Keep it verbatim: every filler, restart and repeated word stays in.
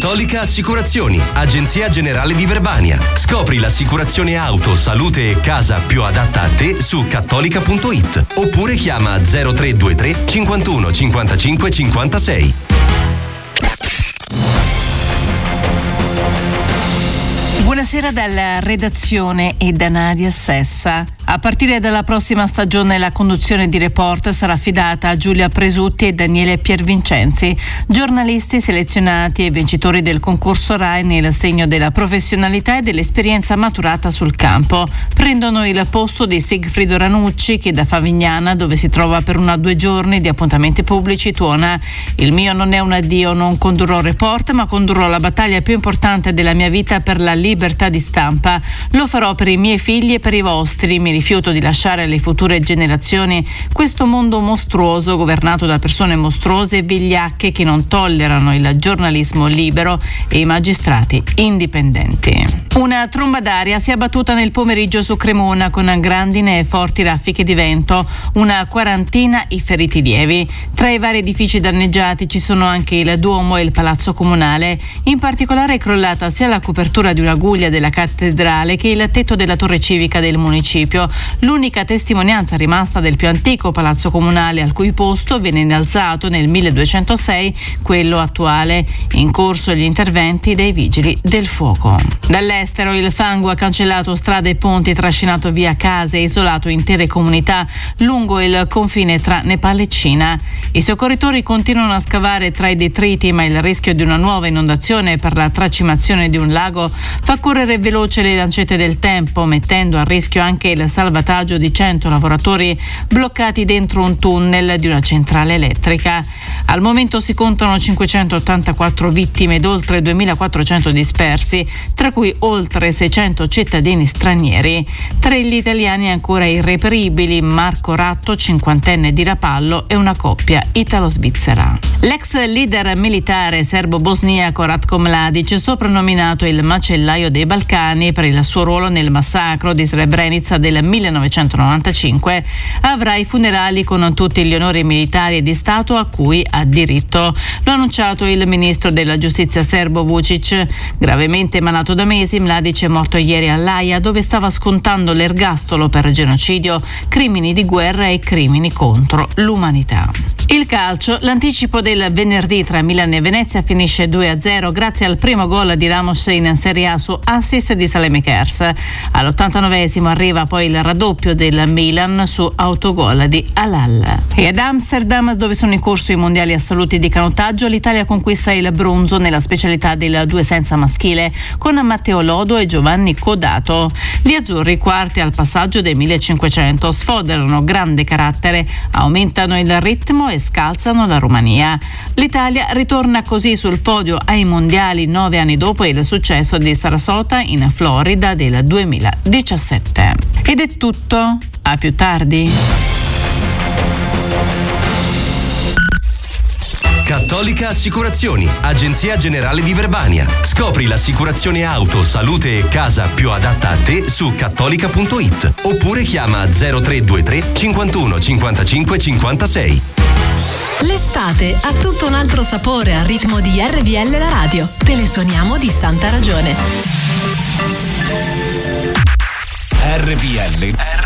Cattolica Assicurazioni, agenzia generale di Verbania. Scopri l'assicurazione auto, salute e casa più adatta a te su cattolica punto it oppure chiama zero tre due tre cinquantuno cinquantacinque cinquantasei. Buonasera dalla redazione e da Nadia Sessa. A partire dalla prossima stagione la conduzione di Report sarà affidata a Giulia Presutti e Daniele Piervincenzi, giornalisti selezionati e vincitori del concorso Rai nel segno della professionalità e dell'esperienza maturata sul campo. Prendono il posto di Sigfrido Ranucci, che da Favignana, dove si trova per una due giorni di appuntamenti pubblici, tuona: il mio non è un addio, non condurrò Report, ma condurrò la battaglia più importante della mia vita per la libertà di stampa. Lo farò per i miei figli e per i vostri. Mi rifiuto di lasciare alle future generazioni questo mondo mostruoso governato da persone mostruose e vigliacche che non tollerano il giornalismo libero e i magistrati indipendenti. Una tromba d'aria si è abbattuta nel pomeriggio su Cremona con grandine e forti raffiche di vento, una quarantina i feriti lievi. Tra i vari edifici danneggiati ci sono anche il Duomo e il Palazzo Comunale. In particolare è crollata sia la copertura di una guglia della cattedrale che il tetto della torre civica del municipio, l'unica testimonianza rimasta del più antico palazzo comunale, al cui posto venne innalzato nel milleduecentosei quello attuale. In corso gli interventi dei vigili del fuoco. Dall'estero il fango ha cancellato strade e ponti, trascinato via case e isolato intere comunità lungo il confine tra Nepal e Cina. I soccorritori continuano a scavare tra i detriti, ma il rischio di una nuova inondazione per la tracimazione di un lago fa correre veloce le lancette del tempo, mettendo a rischio anche il salvataggio di cento lavoratori bloccati dentro un tunnel di una centrale elettrica. Al momento si contano cinquecentottantaquattro vittime ed oltre duemilaquattrocento dispersi, tra cui oltre seicento cittadini stranieri. Tra gli italiani ancora irreperibili Marco Ratto, cinquantenne di Rapallo, e una coppia italo-svizzera. L'ex leader militare serbo-bosniaco Ratko Mladic, soprannominato il macellaio dei Balcani per il suo ruolo nel massacro di Srebrenica del millenovecentonovantacinque, avrà i funerali con tutti gli onori militari e di Stato a cui ha diritto. Lo ha annunciato il ministro della giustizia serbo Vučić. Gravemente malato da mesi, Mladic è morto ieri all'Aia, dove stava scontando l'ergastolo per genocidio, crimini di guerra e crimini contro l'umanità. Il calcio, l'anticipo del venerdì tra Milan e Venezia finisce due a zero grazie al primo gol di Ramos in Serie A su assist di Saelemaekers. All'ottantanovesimo arriva poi il raddoppio del Milan su autogol di Halal. E ad Amsterdam, dove sono in corso i mondiali assoluti di canottaggio, l'Italia conquista il bronzo nella specialità del due senza maschile con Matteo Lodo e Giovanni Codato. Gli azzurri, quarti al passaggio dei millecinquecento, sfoderano grande carattere, aumentano il ritmo e scalzano la Romania. L'Italia ritorna così sul podio ai mondiali nove anni dopo il successo di Sarasota in Florida del duemiladiciassette. Ed è tutto, a più tardi. Cattolica Assicurazioni, agenzia generale di Verbania. Scopri l'assicurazione auto, salute e casa più adatta a te su cattolica punto it oppure chiama zero tre due tre cinquantuno cinquantacinque cinquantasei. L'estate ha tutto un altro sapore al ritmo di R V L la radio. Te le suoniamo di santa ragione. R V L